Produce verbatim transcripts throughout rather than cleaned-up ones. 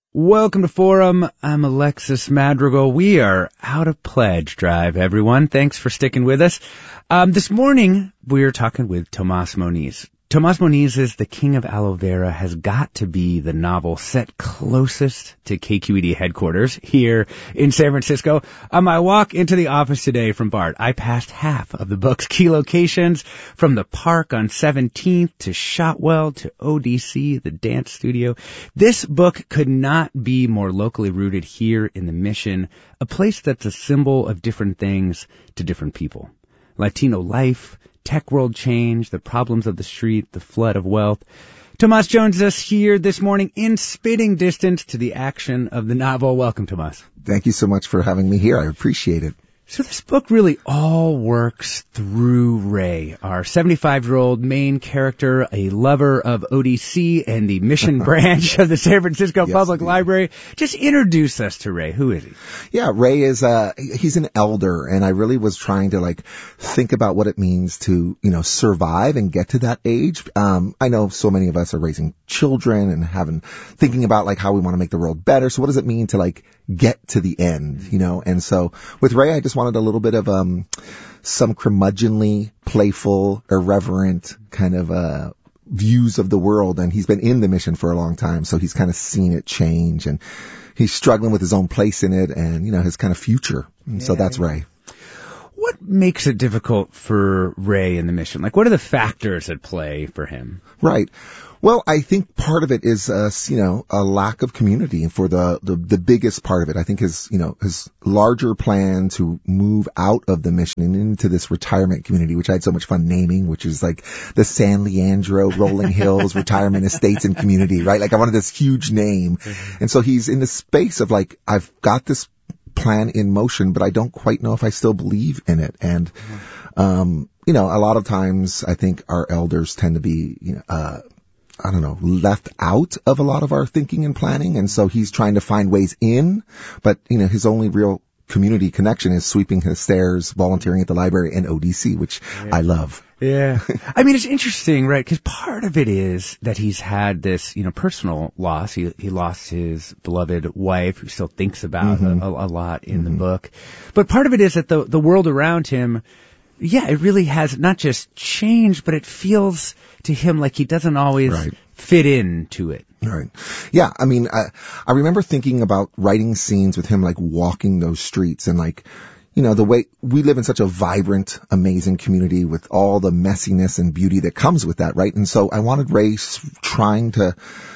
Welcome to Forum. I'm Alexis Madrigal. We are out of pledge drive, everyone. Thanks for sticking with us. Um, this morning, we're talking with Tomas Moniz. Tomas Moniz's The King of Aloe Vera has got to be the novel set closest to K Q E D headquarters here in San Francisco. On my walk into the office today from BART, I passed half of the book's key locations, from the park on seventeenth to Shotwell to O D C, the dance studio. This book could not be more locally rooted here in the Mission, a place that's a symbol of different things to different people. Latino life, tech world change, the problems of the street, the flood of wealth. Tomas joins us here this morning in spitting distance to the action of the novel. Welcome, Tomas. Thank you so much for having me here. I appreciate it. So this book really all works through Ray, our seventy-five-year-old main character, a lover of O D C and the Mission branch of the San Francisco Yes, Public indeed. Library. Just introduce us to Ray. Who is he? Yeah, Ray is, uh, he's an elder, and I really was trying to, like, think about what it means to, you know, survive and get to that age. Um, I know so many of us are raising children and having, thinking about, like, how we want to make the world better. So what does it mean to, like, get to the end, you know? And so with Ray, I just wanted a little bit of, um, some curmudgeonly, playful, irreverent kind of, uh, views of the world. And he's been in the Mission for a long time, so he's kind of seen it change, and he's struggling with his own place in it and, you know, his kind of future. And yeah, so that's Ray. What makes it difficult for Ray in the Mission? Like, what are the factors at play for him? Right. Well, I think part of it is, uh, you know, a lack of community. And for the, the, the biggest part of it, I think his, you know, his larger plan to move out of the Mission and into this retirement community, which I had so much fun naming, which is like the San Leandro Rolling Hills Retirement Estates and Community, right? Like I wanted this huge name. Mm-hmm. And so he's in the space of like, I've got this plan in motion, but I don't quite know if I still believe in it. And, mm-hmm. um, you know, a lot of times I think our elders tend to be, you know, uh, I don't know, left out of a lot of our thinking and planning. And so he's trying to find ways in, but, you know, his only real community connection is sweeping his stairs, volunteering at the library, and O D C, which yeah. I love. Yeah. I mean, it's interesting, right? Because part of it is that he's had this, you know, personal loss. He he lost his beloved wife, who still thinks about mm-hmm. a, a lot in mm-hmm. the book. But part of it is that the the world around him, yeah, it really has not just changed, but it feels to him like he doesn't always right. fit into it. Right. Yeah. I mean, I, I remember thinking about writing scenes with him, like walking those streets and like, you know, the way we live in such a vibrant, amazing community with all the messiness and beauty that comes with that. Right. And so I wanted Ray trying to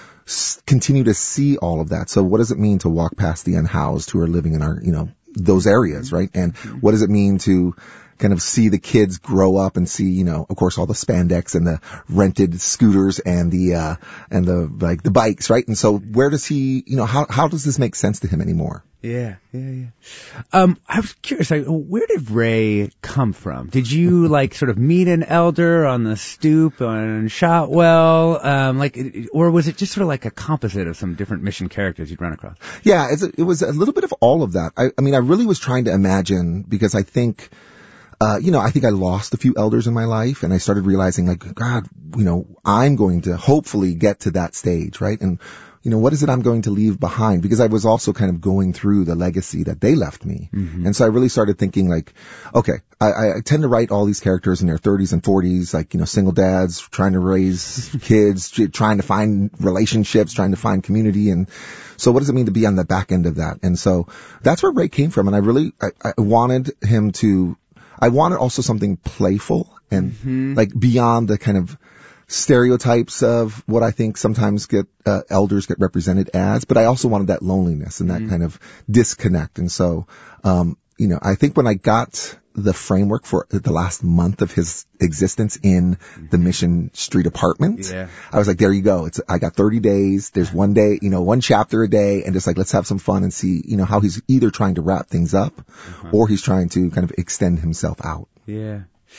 s- continue to see all of that. So what does it mean to walk past the unhoused who are living in our, you know, those areas? Right. And what does it mean to kind of see the kids grow up and see, you know, of course, all the spandex and the rented scooters and the, uh, and the, like, the bikes, right? And so where does he, you know, how, how does this make sense to him anymore? Yeah, yeah, yeah. Um, I was curious, like, where did Ray come from? Did you, like, sort of meet an elder on the stoop on Shotwell? Um, like, or was it just sort of like a composite of some different Mission characters you'd run across? Yeah, it's a, it was a little bit of all of that. I, I mean, I really was trying to imagine, because I think, Uh, you know, I think I lost a few elders in my life, and I started realizing, like, God, you know, I'm going to hopefully get to that stage, right? And, you know, what is it I'm going to leave behind? Because I was also kind of going through the legacy that they left me. Mm-hmm. And so I really started thinking, like, okay, I, I tend to write all these characters in their thirties and forties, like, you know, single dads trying to raise kids, trying to find relationships, trying to find community. And so what does it mean to be on the back end of that? And so that's where Ray came from. And I really, I, I wanted him to, I wanted also something playful and mm-hmm. like beyond the kind of stereotypes of what I think sometimes get uh, elders get represented as, but I also wanted that loneliness and that mm-hmm. kind of disconnect. And so, um, you know, I think when I got the framework for the last month of his existence in the Mission Street apartment, yeah. I was like, there you go. It's, I got thirty days. There's one day, you know, one chapter a day, and just like, let's have some fun and see, you know, how he's either trying to wrap things up uh-huh. or he's trying to kind of extend himself out. Yeah.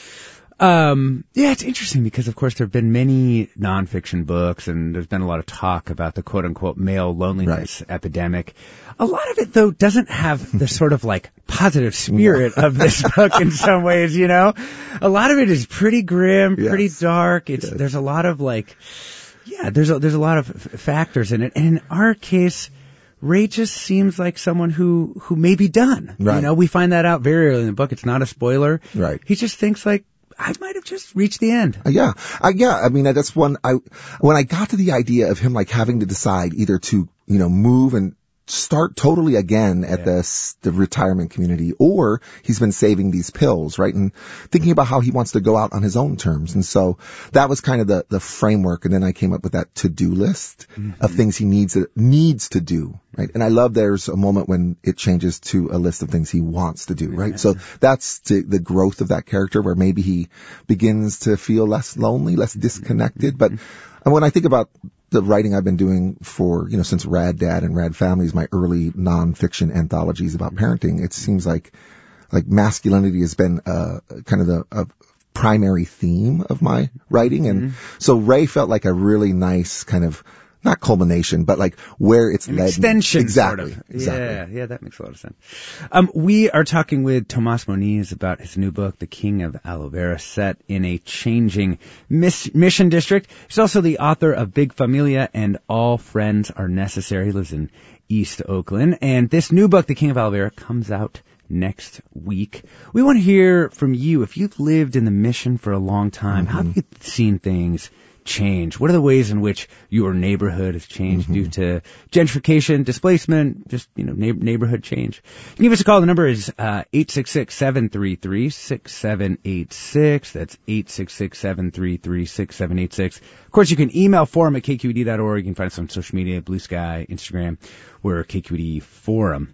Um, yeah, it's interesting because, of course, there have been many nonfiction books, and there's been a lot of talk about the quote-unquote male loneliness right. epidemic. A lot of it, though, doesn't have the sort of, like, positive spirit yeah. of this book in some ways, you know? A lot of it is pretty grim, yes. pretty dark. It's yes. There's a lot of, like, yeah, there's a, there's a lot of f- factors in it. And in our case, Ray just seems like someone who, who may be done. Right. You know, we find that out very early in the book. It's not a spoiler. Right. He just thinks like, I might have just reached the end. Uh, yeah. Uh, yeah. I mean, that's one, I, when I got to the idea of him like having to decide either to, you know, move and start totally again at yeah. the, the retirement community, or he's been saving these pills, right? And thinking about how he wants to go out on his own terms. And so that was kind of the, the framework. And then I came up with that to-do list mm-hmm. of things he needs, needs to do, right? And I love there's a moment when it changes to a list of things he wants to do, right? Yeah. So that's the, the growth of that character, where maybe he begins to feel less lonely, less disconnected. But when I think about the writing I've been doing for, you know, since Rad Dad and Rad Families, my early nonfiction anthologies about parenting, it seems like, like masculinity has been, uh, kind of the, a primary theme of my writing. And mm-hmm. so Ray felt like a really nice kind of, not culmination, but like where it's An led. extension, exactly. Sort of. Exactly. Yeah, yeah, that makes a lot of sense. Um, we are talking with Tomas Moniz about his new book, The King of Aloe Vera, set in a changing mis- mission district. He's also the author of Big Familia and All Friends Are Necessary. He lives in East Oakland. And this new book, The King of Aloe Vera, comes out next week. We want to hear from you. If you've lived in the mission for a long time, mm-hmm. how have you seen things change? What are the ways in which your neighborhood has changed mm-hmm. due to gentrification, displacement, just, you know, neighbor- neighborhood change? You can give us a call. The number is uh eight six six, seven three three, six seven eight six. That's eight six six, seven three three, six seven eight six. Of course, you can email forum at k q e d dot org. You can find us on social media, Blue Sky, Instagram. We're K Q E D Forum.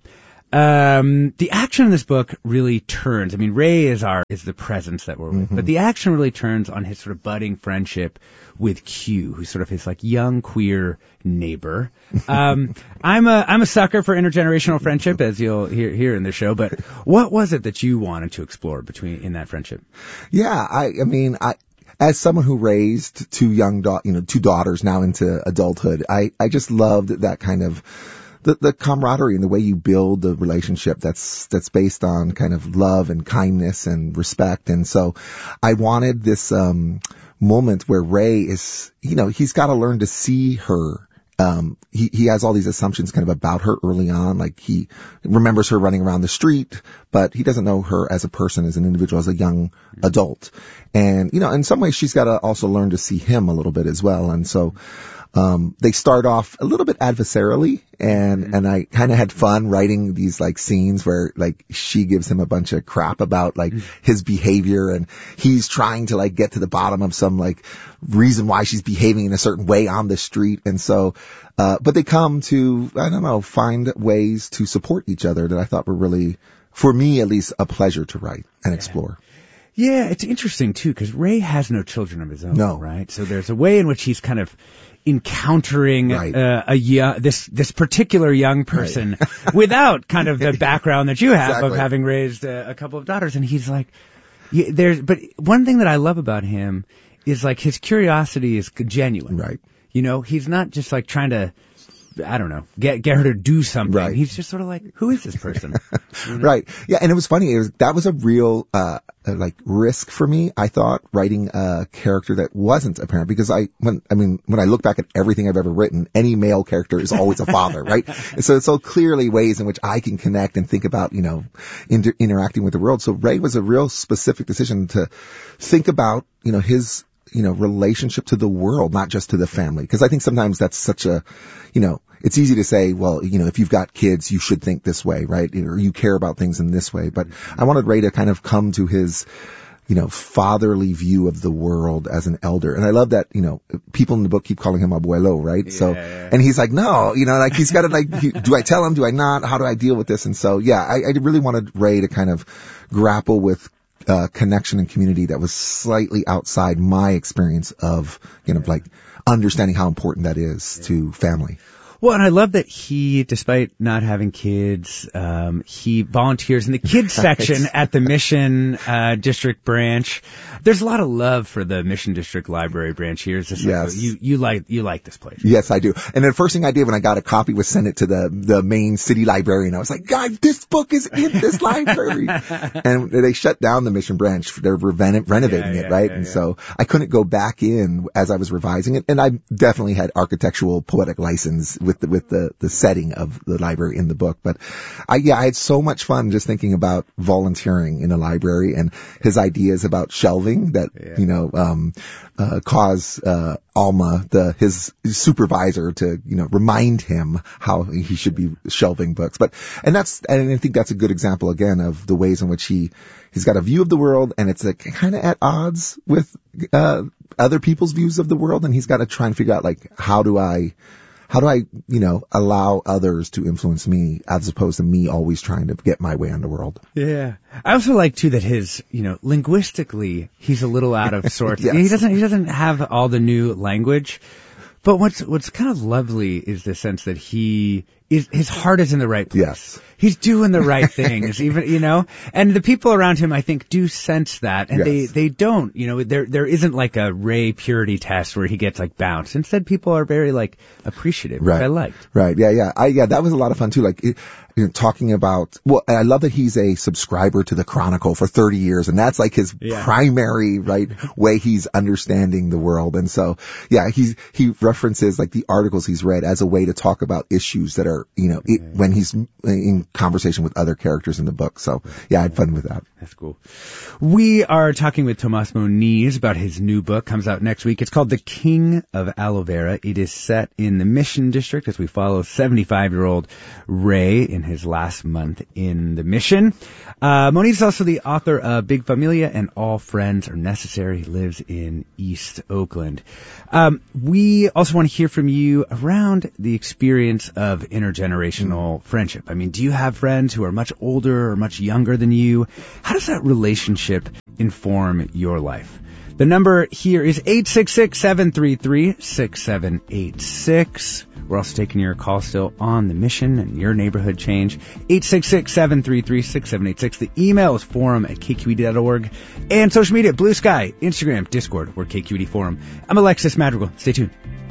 Um, the action in this book really turns. I mean, Ray is our, is the presence that we're with, mm-hmm. but the action really turns on his sort of budding friendship with Q, who's sort of his like young queer neighbor. Um, I'm a, I'm a sucker for intergenerational friendship, as you'll hear, hear in the show, but what was it that you wanted to explore between, in that friendship? Yeah, I, I mean, I, as someone who raised two young, da- you know, two daughters now into adulthood, I, I just loved that kind of, The, the camaraderie and the way you build the relationship that's, that's based on kind of love and kindness and respect. And so I wanted this, um, moment where Ray is, you know, he's got to learn to see her. Um, he, he has all these assumptions kind of about her early on. Like he remembers her running around the street, but he doesn't know her as a person, as an individual, as a young adult. And, you know, in some ways she's got to also learn to see him a little bit as well. And so, Um, they start off a little bit adversarially, and, mm-hmm. and I kind of had fun writing these like scenes where like she gives him a bunch of crap about like mm-hmm. his behavior, and he's trying to like get to the bottom of some like reason why she's behaving in a certain way on the street. And so, uh, but they come to, I don't know, find ways to support each other that I thought were really, for me at least, a pleasure to write and yeah. explore. Yeah, it's interesting too, because Ray has no children of his own, no. right? So there's a way in which he's kind of encountering right. uh, a young, this this particular young person right. without kind of the background that you have exactly. of having raised uh, a couple of daughters, and he's like, yeah, there's. But one thing that I love about him is like his curiosity is genuine, right? You know, he's not just like trying to, I don't know, get get her to do something. Right. He's just sort of like, who is this person? You know? Right. Yeah, and it was funny. It was, that was a real uh, uh like risk for me. I thought writing a character that wasn't a parent, because I when I mean when I look back at everything I've ever written, any male character is always a father, right? And so it's so clearly ways in which I can connect and think about, you know, inter- interacting with the world. So Ray was a real specific decision to think about, you know, his you know, relationship to the world, not just to the family. Because I think sometimes that's such a, you know, it's easy to say, well, you know, if you've got kids, you should think this way, right? Or you care about things in this way. But I wanted Ray to kind of come to his, you know, fatherly view of the world as an elder. And I love that, you know, people in the book keep calling him abuelo, right? Yeah, so, yeah. and he's like, no, you know, like he's got to like, do I tell him? Do I not? How do I deal with this? And so, yeah, I, I really wanted Ray to kind of grapple with Uh, connection and community that was slightly outside my experience of, you know, like understanding how important that is yeah. to family. Well, and I love that he, despite not having kids, um, he volunteers in the kids section at the Mission uh, District branch. There's a lot of love for the Mission District Library branch here. Is this yes. Like, you you like you like this place? Yes, I do. And the first thing I did when I got a copy was send it to the the main city librarian. I was like, God, this book is in this library. And they shut down the Mission branch. They're reno- renovating yeah, it, yeah, right? Yeah, and yeah. so I couldn't go back in as I was revising it. And I definitely had architectural poetic license with the, with the, the setting of the library in the book. But I, yeah, I had so much fun just thinking about volunteering in a library and his ideas about shelving that, yeah. you know, um, uh, cause, uh, Alma, the, his supervisor to, you know, remind him how he should be shelving books. But, and that's, and I think that's a good example again of the ways in which he, he's got a view of the world and it's like kind of at odds with, uh, other people's views of the world. And he's got to try and figure out like, how do I, how do I, you know, allow others to influence me as opposed to me always trying to get my way in the world? Yeah. I also like too that his, you know, linguistically, he's a little out of sorts. Yes. He doesn't, he doesn't have all the new language. But what's, what's kind of lovely is the sense that he is, his heart is in the right place. Yes. He's doing the right things, even, you know, and the people around him, I think, do sense that, and yes. they, they don't, you know, there, there isn't like a Ray purity test where he gets like bounced. Instead, people are very like appreciative, right. which I liked. Right. Yeah. Yeah. I, yeah, that was a lot of fun too. Like, it, you know, talking about, well, I love that he's a subscriber to the Chronicle for thirty years, and that's like his yeah. primary, right, way he's understanding the world. And so, yeah, he's, he references like the articles he's read as a way to talk about issues that are, you know, it, when he's in conversation with other characters in the book. So, yeah, I had fun with that. That's cool. We are talking with Tomas Moniz about his new book. Comes out next week. It's called The King of Aloe Vera. It is set in the Mission District as we follow seventy-five-year-old Ray in his last month in the Mission. Uh, Moniz is also the author of Big Familia and All Friends Are Necessary. He lives in East Oakland. Um, we also want to hear from you around the experience of intergenerational mm. friendship. I mean, do you have friends who are much older or much younger than you? How does that relationship inform your life? The number here is eight six six, seven three three, six seven eight six. We're also taking your call still on the Mission and your neighborhood change. eight six six, seven three three, six seven eight six. The email is forum at k q e d dot org. And social media, Blue Sky, Instagram, Discord, or K Q E D Forum. I'm Alexis Madrigal. Stay tuned.